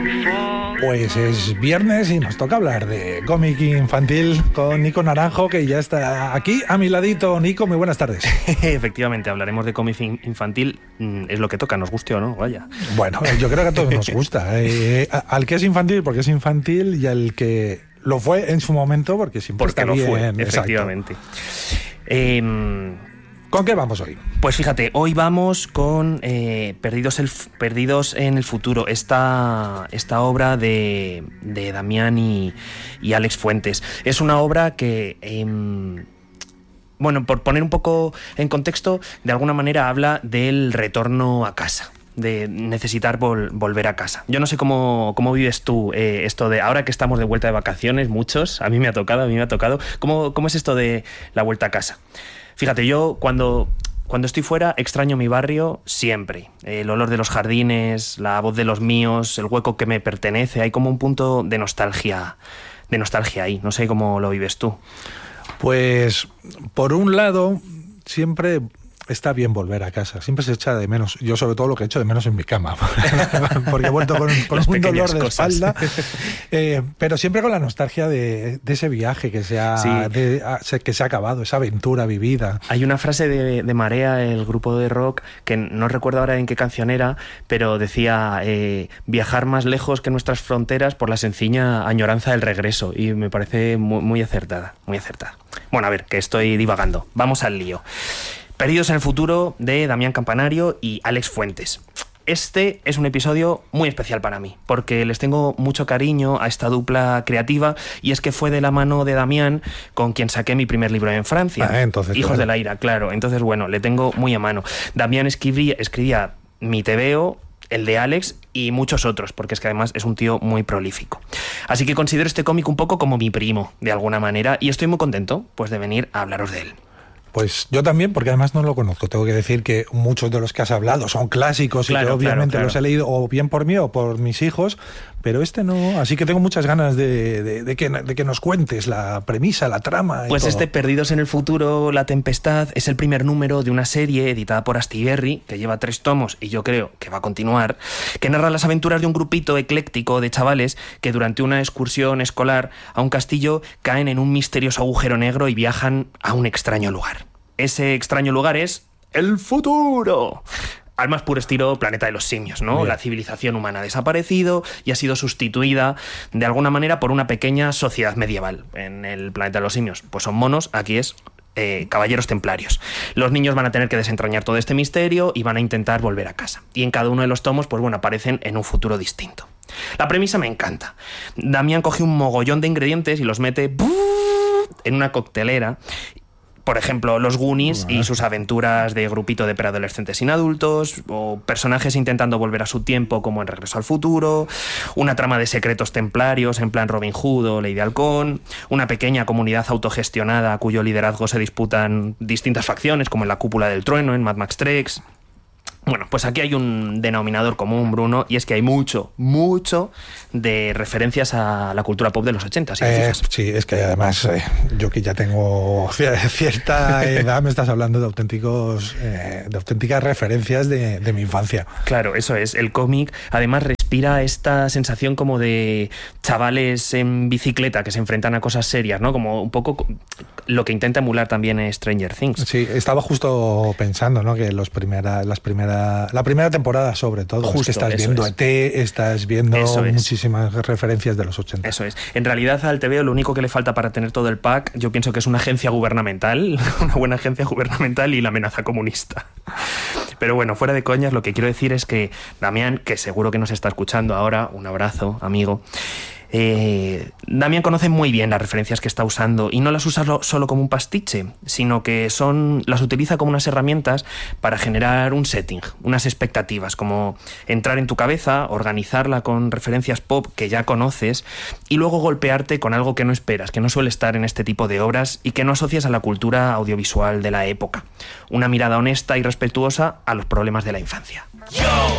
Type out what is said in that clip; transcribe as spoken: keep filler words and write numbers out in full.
Pues es viernes y nos toca hablar de cómic infantil con Nico Naranjo, que ya está aquí a mi ladito. Nico, muy buenas tardes. Efectivamente, hablaremos de cómic infantil. Es lo que toca, nos guste o no, vaya. Bueno, yo creo que a todos nos gusta. Eh, al que es infantil porque es infantil y al que lo fue en su momento porque siempre porque está lo bien. fue, efectivamente. Eh, ¿Con qué vamos hoy? Pues fíjate, hoy vamos con eh, Perdidos, el, Perdidos en el futuro, esta, esta obra de, de Damián y, y Alex Fuentes. Es una obra que, eh, bueno, por poner un poco en contexto, de alguna manera habla del retorno a casa, de necesitar vol- volver a casa. Yo no sé cómo, cómo vives tú eh, esto de, ahora que estamos de vuelta de vacaciones, muchos, a mí me ha tocado, a mí me ha tocado, ¿cómo, cómo es esto de la vuelta a casa? Fíjate, yo cuando, cuando estoy fuera extraño mi barrio siempre. El olor de los jardines, la voz de los míos, el hueco que me pertenece. Hay como un punto de nostalgia, de nostalgia ahí. No sé cómo lo vives tú. Pues, por un lado, siempre está bien volver a casa. Siempre se echa de menos. Yo, sobre todo, lo que echo de menos en mi cama. Porque he vuelto con, con un dolor de cosas. espalda. Eh, pero siempre con la nostalgia de, de ese viaje que se, ha, Sí. de, a, que se ha acabado, esa aventura vivida. Hay una frase de, de Marea, el grupo de rock, que no recuerdo ahora en qué canción era, pero decía eh, viajar más lejos que nuestras fronteras por la sencilla añoranza del regreso. Y me parece muy, muy acertada, muy acertada. Bueno, a ver, que estoy divagando. Vamos al lío. Perdidos en el futuro, de Damián Campanario y Alex Fuentes. Este es un episodio muy especial para mí, porque les tengo mucho cariño a esta dupla creativa, y es que fue de la mano de Damián con quien saqué mi primer libro en Francia, ah, entonces, Hijos claro. de la Ira, claro. Entonces, bueno, le tengo muy a mano. Damián escribía, escribía Mi Tebeo, el de Alex y muchos otros, porque es que además es un tío muy prolífico. Así que considero este cómic un poco como mi primo, de alguna manera, y estoy muy contento pues de venir a hablaros de él. Pues yo también, porque además no lo conozco. Tengo que decir que muchos de los que has hablado son clásicos, claro, y que obviamente claro, claro. los he leído o bien por mí o por mis hijos, pero este no. Así que tengo muchas ganas de, de, de, que, de que nos cuentes la premisa, la trama. Y pues todo. este Perdidos en el futuro, La Tempestad, es el primer número de una serie editada por Astiberri, que lleva tres tomos y yo creo que va a continuar, que narra las aventuras de un grupito ecléctico de chavales que durante una excursión escolar a un castillo caen en un misterioso agujero negro y viajan a un extraño lugar. Ese extraño lugar es el futuro. Al más puro estilo Planeta de los Simios, ¿no? Bien. La civilización humana ha desaparecido y ha sido sustituida de alguna manera por una pequeña sociedad medieval. En el Planeta de los Simios pues son monos, aquí es eh, caballeros templarios. Los niños van a tener que desentrañar todo este misterio y van a intentar volver a casa. Y en cada uno de los tomos pues bueno, aparecen en un futuro distinto. La premisa me encanta. Damián coge un mogollón de ingredientes y los mete en una coctelera. Por ejemplo, los Goonies y sus aventuras de grupito de preadolescentes sin adultos, o personajes intentando volver a su tiempo como en Regreso al Futuro, una trama de secretos templarios en plan Robin Hood o Lady Halcón, una pequeña comunidad autogestionada cuyo liderazgo se disputan distintas facciones como en la Cúpula del Trueno, en Mad Max tres. Bueno, pues aquí hay un denominador común, Bruno, y es que hay mucho, mucho de referencias a la cultura pop de los ochenta, si te eh, fijas. Sí, es que además eh, yo que ya tengo cierta edad me estás hablando de auténticos, eh, de auténticas referencias de, de mi infancia. Claro, eso es. El cómic además respira esta sensación como de chavales en bicicleta que se enfrentan a cosas serias, ¿no? Como un poco lo que intenta emular también Stranger Things. Sí, estaba justo pensando, ¿no? Que los primera, las primeras la primera temporada sobre todo, Justo, es que estás viendo es. E T, estás viendo eso muchísimas es. referencias de los ochenta. Eso es. En realidad al T V O lo único que le falta para tener todo el pack, yo pienso que es una agencia gubernamental, una buena agencia gubernamental y la amenaza comunista. Pero bueno, fuera de coñas, lo que quiero decir es que Damián, que seguro que nos está escuchando ahora, un abrazo, amigo, Eh, Damián conoce muy bien las referencias que está usando y no las usa solo como un pastiche, sino que son las utiliza como unas herramientas para generar un setting, unas expectativas, como entrar en tu cabeza, organizarla con referencias pop que ya conoces y luego golpearte con algo que no esperas, que no suele estar en este tipo de obras y que no asocias a la cultura audiovisual de la época. Una mirada honesta y respetuosa a los problemas de la infancia. Yo.